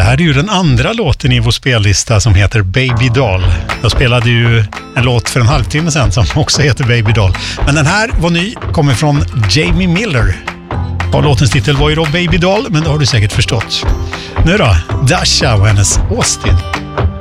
här är ju den andra låten i vår spellista som heter Baby Doll. Jag spelade ju en låt för en halvtimme sedan som också heter Baby Doll. Men den här var ny, kommer från Jamie Miller. Och låtens titel var ju då Baby Doll, men det har du säkert förstått. Nu då, Dasha och hennes Austin.